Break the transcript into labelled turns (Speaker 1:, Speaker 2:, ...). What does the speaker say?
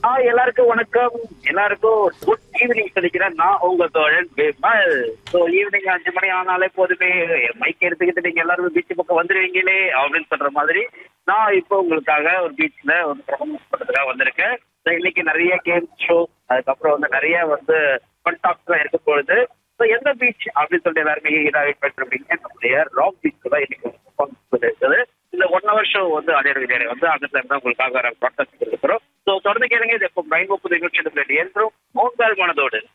Speaker 1: எல்லாருக்கும் வணக்கம். எல்லாருக்கும் குட் ஈவினிங் சொல்லிக்கிறேன். நான் உங்க தோழன் விமல். ஸோ ஈவினிங் 5 மணி ஆனாலே போதுமே மைக் எடுத்துக்கிட்டு நீங்க எல்லாரும் பீச் பக்கம் வந்துருவீங்களே அப்படின்னு சொல்ற மாதிரி நான் இப்போ உங்களுக்காக ஒரு பீச்ல ஒரு பர்ஃபார்மன்ஸ் பண்றதுக்காக வந்திருக்கேன். So, இன்னைக்கு நிறைய கேம் ஷோ, அதுக்கப்புறம் நிறைய ஃபன் டாக்ஸ் இருக்க பொழுது எந்த பீச் அப்படின்னு சொல்லிட்டு எல்லாருமே இதாக பண்ணிருப்பீங்க. நம்முடைய ராக் பீச் தான் இன்னைக்கு பர்ஃபார்மன்ஸ் இருக்குது. இந்த 1 hour ஷோ ஆடியோ விஜய் அந்த டைம் தான் உங்களுக்காக ப்ராட்காஸ்ட் இருக்கிறோம். ஸோ தொடர்ந்து கேளுங்க. இது இப்போ பயன்போக்கு நிகழ்ச்சி என்றும் உங்கள் மனதோடு.